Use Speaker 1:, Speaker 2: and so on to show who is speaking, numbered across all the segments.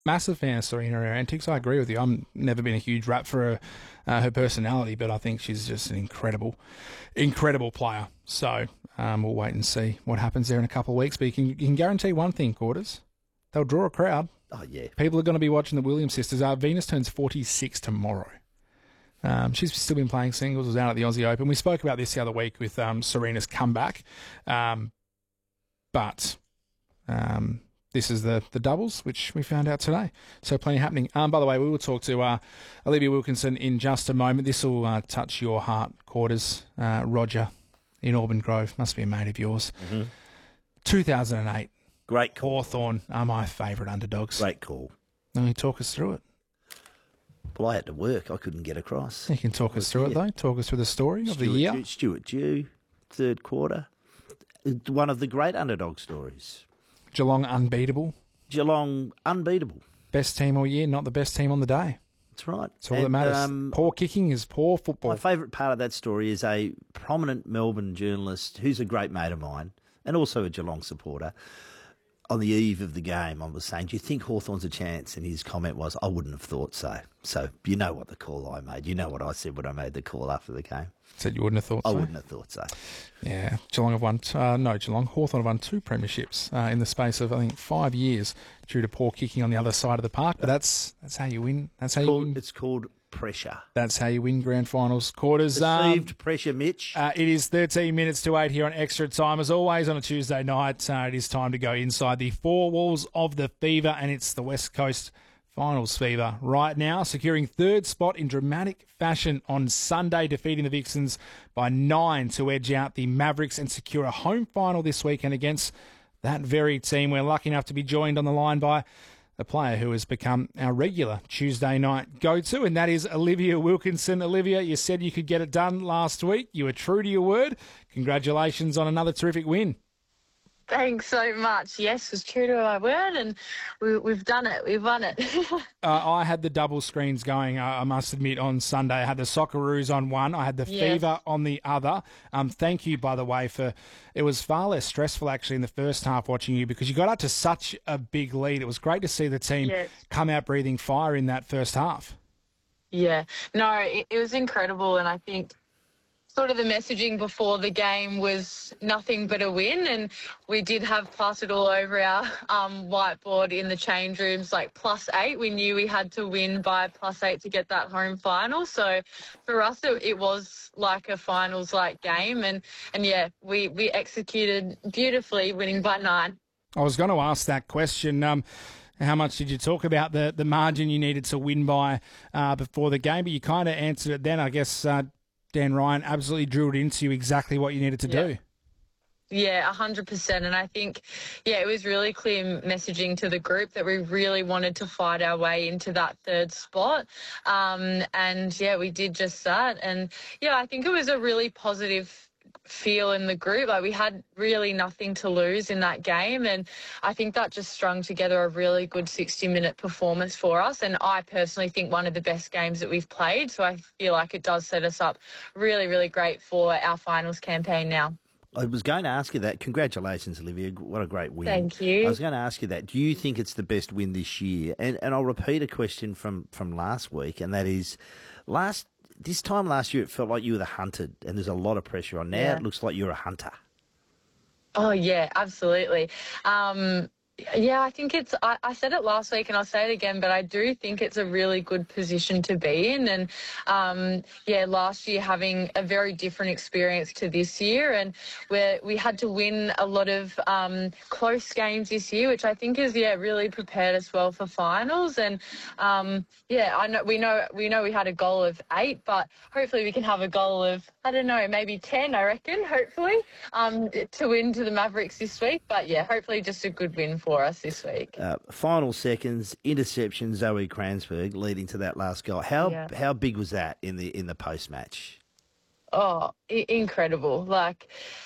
Speaker 1: Massive fan of Serena and her antics. I agree with you. I'm never been a huge rap for her personality, but I think she's just an incredible player. So we'll wait and see what happens there in a couple of weeks. But you can guarantee one thing, Quarters. They'll draw a crowd.
Speaker 2: Oh, yeah.
Speaker 1: People are going to be watching the Williams sisters. Venus turns 46 tomorrow. She's still been playing singles, was out at the Aussie Open. We spoke about this the other week with Serena's comeback. But this is the doubles, which we found out today. So plenty happening. By the way, we will talk to Olivia Wilkinson in just a moment. This will touch your heart, Quarters. Roger in Auburn Grove. Must be a mate of yours.
Speaker 2: Mm-hmm.
Speaker 1: 2008.
Speaker 2: Great call.
Speaker 1: Hawthorn are my favourite underdogs.
Speaker 2: Great call.
Speaker 1: Can you talk us through it?
Speaker 2: Well, I had to work. I couldn't get across.
Speaker 1: You can talk us through it, though. Talk us through the story of the year.
Speaker 2: Stuart Dew, third quarter. One of the great underdog stories.
Speaker 1: Geelong unbeatable.
Speaker 2: Geelong unbeatable.
Speaker 1: Best team all year, not the best team on the day.
Speaker 2: That's right.
Speaker 1: That's all that matters. Poor kicking is poor football.
Speaker 2: My favourite part of that story is a prominent Melbourne journalist who's a great mate of mine and also a Geelong supporter. On the eve of the game, I was saying, do you think Hawthorn's a chance? And his comment was, I wouldn't have thought so. So you know what the call I made. You know what I said when I made the call after the game.
Speaker 1: Said you wouldn't have thought so?
Speaker 2: I wouldn't have thought so.
Speaker 1: Yeah. Geelong have won, Hawthorn have won 2 premierships in the space of, I think, 5 years due to poor kicking on the other side of the park. But that's how you win. That's how you win.
Speaker 2: It's called pressure.
Speaker 1: That's how you win grand finals. Quarters.
Speaker 2: Perceived pressure, Mitch.
Speaker 1: It is 13 minutes to 8 here on Extra Time. As always on a Tuesday night, it is time to go inside the four walls of the Fever, and it's the West Coast Finals Fever right now, securing third spot in dramatic fashion on Sunday, defeating the Vixens by 9 to edge out the Mavericks and secure a home final this weekend against that very team. We're lucky enough to be joined on the line by a player who has become our regular Tuesday night go-to, and that is Olivia Wilkinson. Olivia, you said you could get it done last week. You were true to your word. Congratulations on another terrific win.
Speaker 3: Thanks so much. Yes, was true to my word, and we've done it. We've won it.
Speaker 1: I had the double screens going, I must admit, on Sunday. I had the Socceroos on one. I had the Fever on the other. Thank you, by the way, for... It was far less stressful, actually, in the first half watching you because you got up to such a big lead. It was great to see the team come out breathing fire in that first half.
Speaker 3: Yeah. No, it was incredible, and I think sort of the messaging before the game was nothing but a win, and we did have plastered all over our whiteboard in the change rooms like +8. We knew we had to win by +8 to get that home final. So for us, it was like a finals-like game, and yeah, we executed beautifully, winning by 9.
Speaker 1: I was going to ask that question. How much did you talk about the margin you needed to win by before the game? But you kind of answered it then, I guess. Dan Ryan absolutely drilled into you exactly what you needed to do.
Speaker 3: Yeah, 100%. And I think, it was really clear messaging to the group that we really wanted to fight our way into that third spot. We did just that. And, I think it was a really positive feel in the group. Like, we had really nothing to lose in that game, and I think that just strung together a really good 60-minute performance for us, and I personally think one of the best games that we've played, so I feel like it does set us up really, really great for our finals campaign now.
Speaker 2: I was going to ask you that. Congratulations, Olivia. What a great win.
Speaker 3: Thank you.
Speaker 2: I was going to ask you that. Do you think it's the best win this year? And I'll repeat a question from last week, and that is, this time last year, it felt like you were the hunted, and there's a lot of pressure on. Now it looks like you're a hunter.
Speaker 3: Oh, yeah, absolutely. I think I said it last week and I'll say it again, but I do think it's a really good position to be in. And, last year having a very different experience to this year, and where we had to win a lot of close games this year, which I think is, really prepared us well for finals. And, I know we know we had a goal of 8, but hopefully we can have a goal of, I don't know, maybe 10, I reckon, hopefully, to win to the Mavericks this week. But, hopefully just a good win for us this week.
Speaker 2: Final seconds, interception, Zoe Kransberg leading to that last goal. How big was that in the post-match?
Speaker 3: Oh, incredible. Like,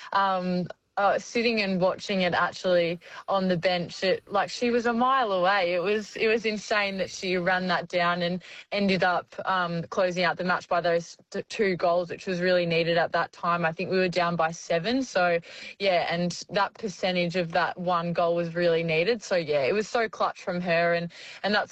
Speaker 3: sitting and watching it actually on the bench, she was a mile away. It was insane that she ran that down and ended up closing out the match by those 2 goals, which was really needed at that time. I think we were down by 7. So, and that percentage of that 1 goal was really needed. So, it was so clutch from her, and that's